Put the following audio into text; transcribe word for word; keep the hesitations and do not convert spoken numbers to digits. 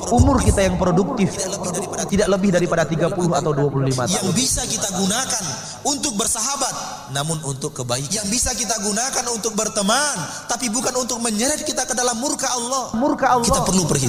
umur kita yang produktif tidak lebih daripada tiga puluh atau dua puluh lima tahun. Yang bisa kita gunakan untuk bersahabat, namun untuk kebaikan. Yang bisa kita gunakan untuk berteman, tapi bukan untuk menyeret kita ke dalam murka Allah. Murka Allah. Kita perlu perhitungkan.